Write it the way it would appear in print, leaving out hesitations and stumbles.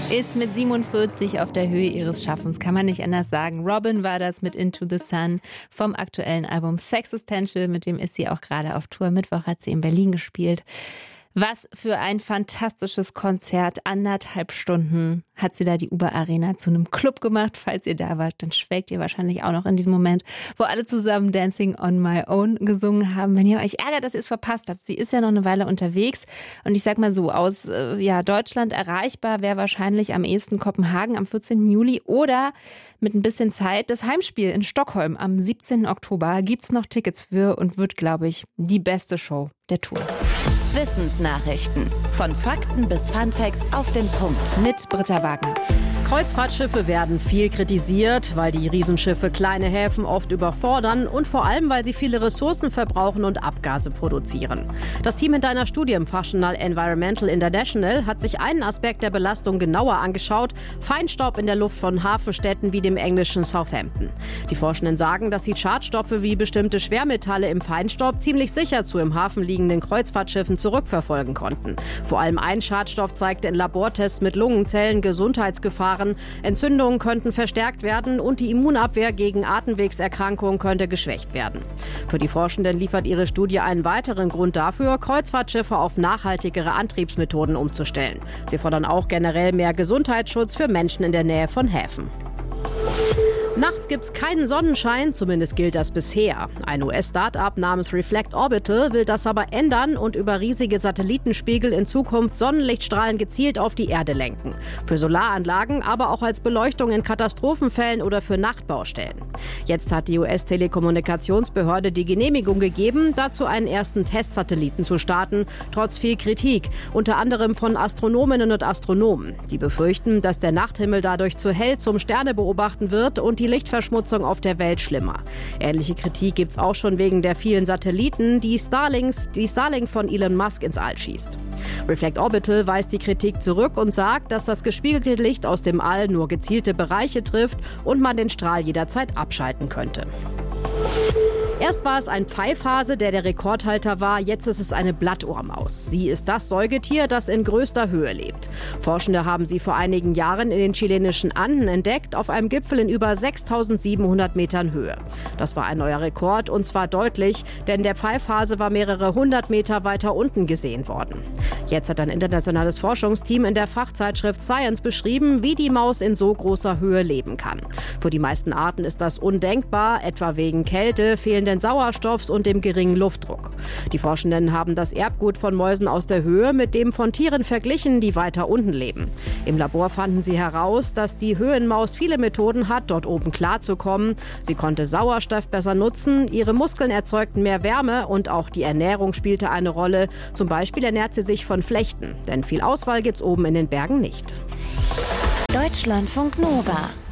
ist mit 47 auf der Höhe ihres Schaffens, kann man nicht anders sagen. Robyn war das mit Into the Sun vom aktuellen Album Sexistential, mit dem ist sie auch gerade auf Tour. Mittwoch hat sie in Berlin gespielt. Was für ein fantastisches Konzert. 1,5 Stunden hat sie da die Uber Arena zu einem Club gemacht. Falls ihr da wart, dann schwelgt ihr wahrscheinlich auch noch in diesem Moment, wo alle zusammen Dancing on My Own gesungen haben. Wenn ihr euch ärgert, dass ihr es verpasst habt, sie ist ja noch eine Weile unterwegs. Und ich sag mal so, aus Deutschland erreichbar wäre wahrscheinlich am ehesten Kopenhagen am 14. Juli oder mit ein bisschen Zeit das Heimspiel in Stockholm am 17. Oktober. Gibt's noch Tickets für und wird, glaube ich, die beste Show der Tour. Wissensnachrichten. Von Fakten bis Funfacts auf den Punkt. Mit Britta Wagner. Kreuzfahrtschiffe werden viel kritisiert, weil die Riesenschiffe kleine Häfen oft überfordern und vor allem, weil sie viele Ressourcen verbrauchen und Abgase produzieren. Das Team hinter einer Studie im Fachjournal Environmental International hat sich einen Aspekt der Belastung genauer angeschaut: Feinstaub in der Luft von Hafenstädten wie dem englischen Southampton. Die Forschenden sagen, dass sie Schadstoffe wie bestimmte Schwermetalle im Feinstaub ziemlich sicher zu im Hafen liegenden Kreuzfahrtschiffen zurückverfolgen konnten. Vor allem ein Schadstoff zeigte in Labortests mit Lungenzellen Gesundheitsgefahren. Entzündungen könnten verstärkt werden und die Immunabwehr gegen Atemwegserkrankungen könnte geschwächt werden. Für die Forschenden liefert ihre Studie einen weiteren Grund dafür, Kreuzfahrtschiffe auf nachhaltigere Antriebsmethoden umzustellen. Sie fordern auch generell mehr Gesundheitsschutz für Menschen in der Nähe von Häfen. Nachts gibt's keinen Sonnenschein, zumindest gilt das bisher. Ein US-Startup namens Reflect Orbital will das aber ändern und über riesige Satellitenspiegel in Zukunft Sonnenlichtstrahlen gezielt auf die Erde lenken. Für Solaranlagen, aber auch als Beleuchtung in Katastrophenfällen oder für Nachtbaustellen. Jetzt hat die US-Telekommunikationsbehörde die Genehmigung gegeben, dazu einen ersten Testsatelliten zu starten, trotz viel Kritik, unter anderem von Astronominnen und Astronomen. Die befürchten, dass der Nachthimmel dadurch zu hell zum Sternebeobachten wird und die Lichtverschmutzung auf der Welt schlimmer. Ähnliche Kritik gibt's auch schon wegen der vielen Satelliten, die Starlink von Elon Musk ins All schießt. Reflect Orbital weist die Kritik zurück und sagt, dass das gespiegelte Licht aus dem All nur gezielte Bereiche trifft und man den Strahl jederzeit abschalten könnte. Erst war es ein Pfeifhase, der Rekordhalter war, jetzt ist es eine Blattohrmaus. Sie ist das Säugetier, das in größter Höhe lebt. Forschende haben sie vor einigen Jahren in den chilenischen Anden entdeckt, auf einem Gipfel in über 6.700 Metern Höhe. Das war ein neuer Rekord und zwar deutlich, denn der Pfeifhase war mehrere 100 Meter weiter unten gesehen worden. Jetzt hat ein internationales Forschungsteam in der Fachzeitschrift Science beschrieben, wie die Maus in so großer Höhe leben kann. Für die meisten Arten ist das undenkbar, etwa wegen Kälte, fehlenden Sauerstoffs und dem geringen Luftdruck. Die Forschenden haben das Erbgut von Mäusen aus der Höhe mit dem von Tieren verglichen, die weiter unten leben. Im Labor fanden sie heraus, dass die Höhenmaus viele Methoden hat, dort oben klarzukommen. Sie konnte Sauerstoff besser nutzen, ihre Muskeln erzeugten mehr Wärme und auch die Ernährung spielte eine Rolle. Zum Beispiel ernährt sie sich von Flechten, denn viel Auswahl gibt's oben in den Bergen nicht. Deutschlandfunk Nova